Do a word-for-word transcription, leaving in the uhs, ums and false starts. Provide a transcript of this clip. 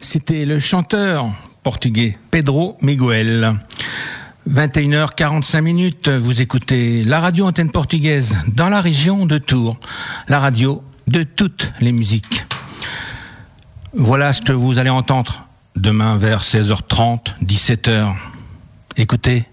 C'était le chanteur portugais Pedro Miguel. vingt et une heures quarante-cinq minutes, vous écoutez la radio antenne portugaise dans la région de Tours, la radio de toutes les musiques. Voilà ce que vous allez entendre demain vers seize heures trente, dix-sept heures. Écoutez.